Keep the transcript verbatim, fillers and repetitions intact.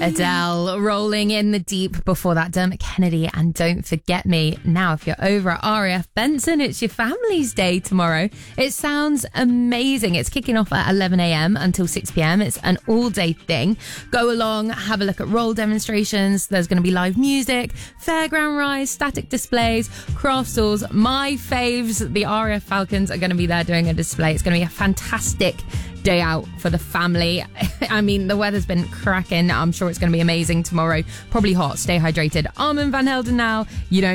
Adele rolling in the deep. Before that, Dermot Kennedy and Don't Forget Me. Now, if you're over at R A F Benson, it's your family's day tomorrow. It sounds amazing. It's kicking off at eleven a.m. until six p.m. It's an all-day thing. Go along, have a look at roll demonstrations. There's going to be live music, fairground rides, static displays, craft stalls. My faves, the R A F Falcons, are going to be there doing a display. It's going to be a fantastic day out for the family. I mean, the weather's been cracking. I'm sure it's going to be amazing tomorrow. Probably hot. Stay hydrated. Armand Van Helden now. You don't